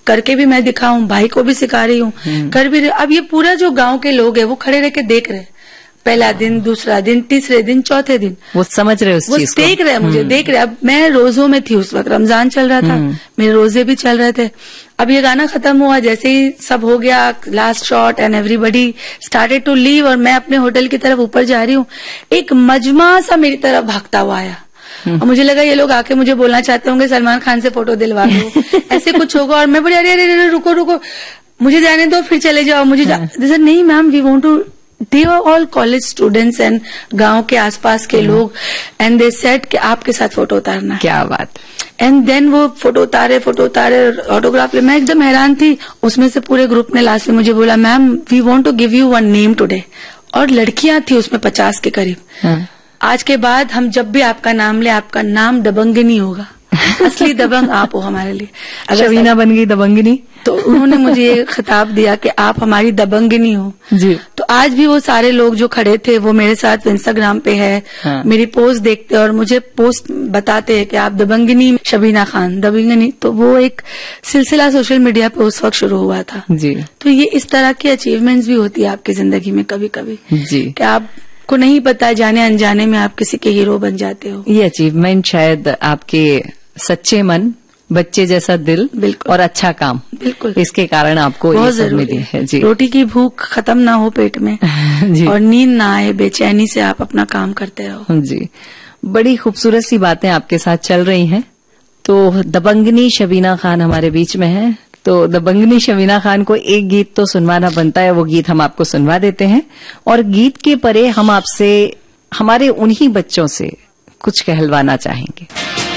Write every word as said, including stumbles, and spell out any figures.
करके भी मैं दिखाऊं, भाई को भी सिखा रही हूँ, कर भी रही। अब ये पूरा जो गांव के लोग है वो खड़े रह के देख रहे, पहला दिन, दूसरा दिन, तीसरे दिन, चौथे दिन वो समझ रहे उस वो चीज को, देख रहे मुझे, देख रहे। अब मैं रोजों में थी उस वक्त, रमजान चल रहा था, मेरे रोजे भी चल रहे थे। अब ये गाना खत्म हुआ, जैसे ही सब हो गया, last shot and everybody started to leave, और मैं अपने होटल की तरफ ऊपर जा रही हूँ, एक मजमा सा मेरी तरफ भागता हुआ आया और मुझे लगा ये लोग आके मुझे बोलना चाहते होंगे सलमान खान से फोटो दिलवा दो, ऐसे कुछ होगा। और मैं बोली अरे अरे अरे रुको रुको, मुझे जाने दो, फिर चले जाओ, मुझे जैसे नहीं ma'am, we want to, they are all college students and गांव के आसपास के लोग, एंड दे सेड कि आपके साथ फोटो उतारना है। क्या बात। एंड देन वो फोटो उतारे, फोटो उतारे, ऑटोग्राफ ले। मैं एकदम हैरान थी। उसमें से पूरे ग्रुप ने लास्ट में मुझे बोला ma'am we want to give you one name today, और लड़कियां थी उसमें पचास के करीब। हाँ। आज के बाद हम जब भी आपका नाम ले, आपका नाम दबंगिनी होगा, असली दबंग आप हो हमारे लिए। अगर शबीना बन गई दबंगिनी, तो उन्होंने मुझे ये खिताब दिया कि आप हमारी दबंगिनी हो जी। तो आज भी वो सारे लोग जो खड़े थे वो मेरे साथ इंस्टाग्राम पे है। हाँ। मेरी पोस्ट देखते और मुझे पोस्ट बताते हैं कि आप दबंगिनी शबीना खान, दबंगिनी। तो वो एक सिलसिला सोशल मीडिया पे उस वक्त शुरू हुआ था जी। तो ये इस तरह की अचीवमेंट्स भी होती है आपकी जिंदगी में कभी कभी जी, कि आप को नहीं पता, जाने अनजाने में आप किसी के हीरो बन जाते हो। ये अचीवमेंट शायद आपके सच्चे मन, बच्चे जैसा दिल और अच्छा काम, बिल्कुल, इसके कारण आपको ये सब मिली है जी। रोटी की भूख खत्म ना हो पेट में जी। और नींद ना आए, बेचैनी से आप अपना काम करते रहो जी। बड़ी खूबसूरत सी बातें आपके साथ चल रही हैं। तो दबंगिनी शबीना खान हमारे बीच में है, तो दबंगिनी शबीना खान को एक गीत तो सुनवाना बनता है, वो गीत हम आपको सुनवा देते हैं। और गीत के परे हम आपसे, हमारे उन्हीं बच्चों से कुछ कहलवाना चाहेंगे।